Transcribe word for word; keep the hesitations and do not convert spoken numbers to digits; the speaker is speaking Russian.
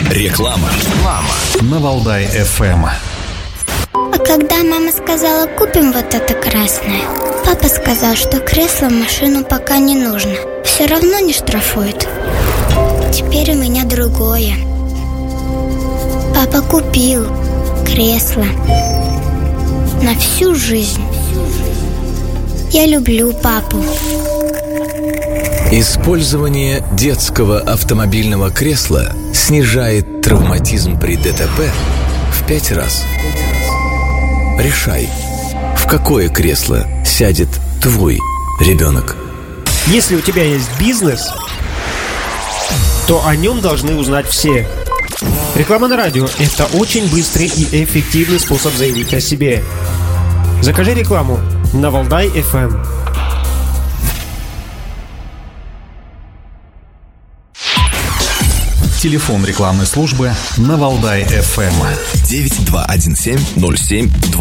Реклама. Реклама. На Валдай эф эм. А когда мама сказала, купим вот это красное, папа сказал, что кресло в машину пока не нужно. Все равно не штрафуют. Теперь у меня другое. Папа купил кресло на всю жизнь. Я люблю папу. Использование детского автомобильного кресла снижает травматизм при ДТП в пять раз. Решай, в какое кресло сядет твой ребенок. Если у тебя есть бизнес, то о нем должны узнать все. Реклама на радио – это очень быстрый и эффективный способ заявить о себе. Закажи рекламу на Валдай эф эм. Телефон рекламной службы на Валдай эф эм. девять два один семь ноль семь два.